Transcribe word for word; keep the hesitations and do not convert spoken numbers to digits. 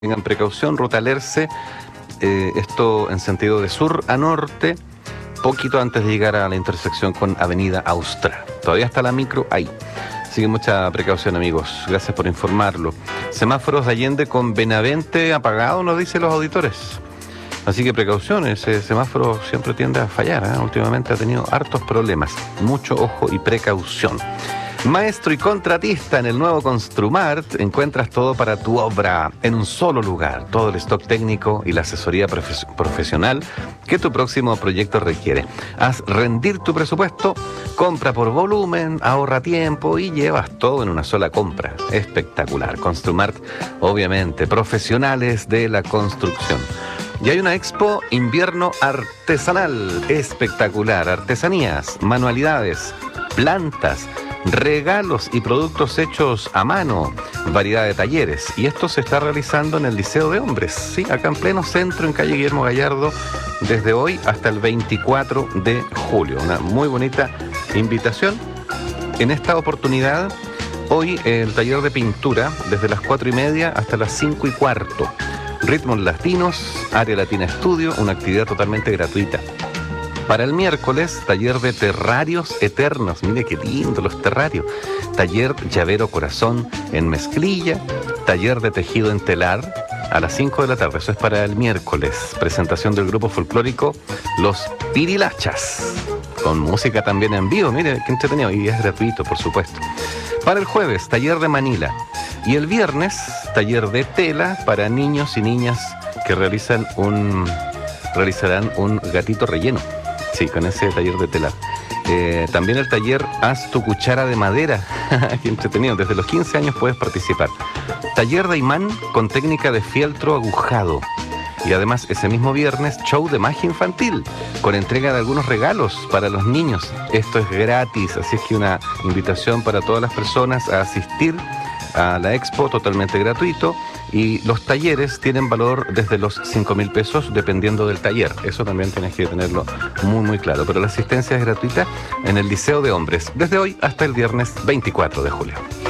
Tengan precaución, ruta Lerce, eh, esto en sentido de sur a norte, poquito antes de llegar a la intersección con Avenida Austral. Todavía está la micro ahí. Así que mucha precaución, amigos. Gracias por informarlo. Semáforos de Allende con Benavente apagado, nos dicen los auditores. Así que precaución, ese semáforo siempre tiende a fallar, ¿eh? Últimamente ha tenido hartos problemas. Mucho ojo y precaución. Maestro y contratista, en el nuevo Construmart encuentras todo para tu obra en un solo lugar. Todo el stock técnico y la asesoría profe- profesional que tu próximo proyecto requiere. Haz rendir tu presupuesto, compra por volumen, ahorra tiempo y llevas todo en una sola compra. Espectacular. Construmart, obviamente, profesionales de la construcción. Y hay una expo invierno artesanal, espectacular. Artesanías, manualidades, plantas, regalos y productos hechos a mano, variedad de talleres. Y esto se está realizando en el Liceo de Hombres, sí, acá en pleno centro, en calle Guillermo Gallardo, desde hoy hasta el veinticuatro de julio. Una muy bonita invitación. En esta oportunidad, hoy el taller de pintura, desde las cuatro y media hasta las cinco y cuarto. Ritmos latinos, área latina estudio, una actividad totalmente gratuita. Para el miércoles, taller de terrarios eternos. Mire qué lindo los terrarios. Taller llavero corazón en mezclilla. Taller de tejido en telar a las cinco de la tarde. Eso es para el miércoles. Presentación del grupo folclórico Los Pirilachas. Con música también en vivo. Mire qué entretenido. Y es gratuito, por supuesto. Para el jueves, taller de Manila. Y el viernes, taller de tela para niños y niñas que realizan un, realizarán un gatito relleno. Sí, con ese taller de telar. Eh, también el taller Haz tu cuchara de madera. Qué entretenido. Desde los quince años puedes participar. Taller de imán con técnica de fieltro agujado. Y además, ese mismo viernes, show de magia infantil, con entrega de algunos regalos para los niños. Esto es gratis, así es que una invitación para todas las personas a asistir a la expo, totalmente gratuito. Y los talleres tienen valor desde los cinco mil pesos, dependiendo del taller. Eso también tienes que tenerlo muy, muy claro. Pero la asistencia es gratuita en el Liceo de Hombres, desde hoy hasta el viernes veinticuatro de julio.